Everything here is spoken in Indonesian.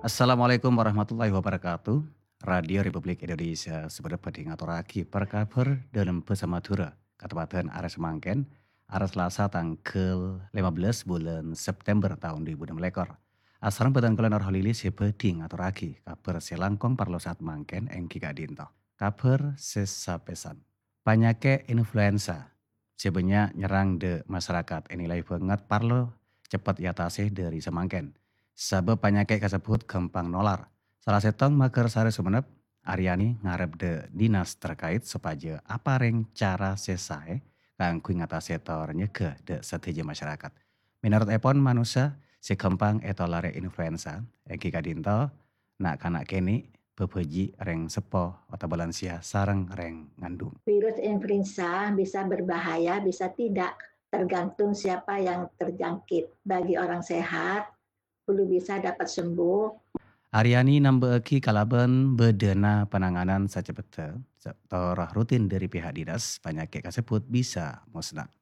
Assalamualaikum warahmatullahi wabarakatuh. Radio Republik Indonesia sebenarnya ngaturake perkabar dalam bahasa Madura. Kabupaten Ares Mangken, Ares Selasa tanggal 15 bulan September tahun 2026. Asrang badan kalian orho lili sebedi ngaturake kabar selangkong parlo saat mangken engki kadinto. Kabar sesapesan. Penyakit influenza sebenarnya nyerang de masyarakat. Inilah banget parlo cepat iatase dari semangken. Sabab penyakit kasebut gampang nolar. Salah setong mager sare sumenep, Aryani ngarep de dinas terkait supaya apa reng cara sesae kanggo ngatasi tor nyegah de seteja masyarakat. Menurut Epon manusia si gampang etolare influenza, eki kadinto nak kanak kene bebeji reng sepo atau balansia sarang reng ngandung. Virus influenza bisa berbahaya, bisa tidak, tergantung siapa yang terjangkit. Bagi orang sehat, flu bisa dapat sembuh. Aryani nambaeki kalaban bedana penanganan sacepete, tor rutin dari pihak dinas penyakit kasebut bisa musnah.